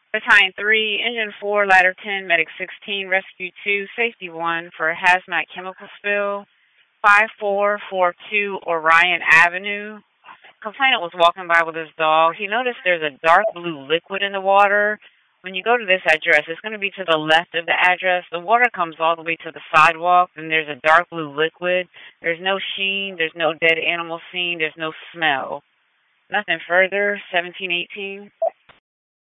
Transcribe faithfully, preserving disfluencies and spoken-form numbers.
Battalion three, Engine four, Ladder ten, Medic sixteen, Rescue two, Safety one for a hazmat chemical spill. five four four two Orion Avenue. Complainant was walking by with his dog. He noticed there's a dark blue liquid in the water. When you go to this address, it's going to be to the left of the address. The water comes all the way to the sidewalk, and there's a dark blue liquid. There's no sheen. There's no dead animal seen. There's no smell. Nothing further. seventeen eighteen.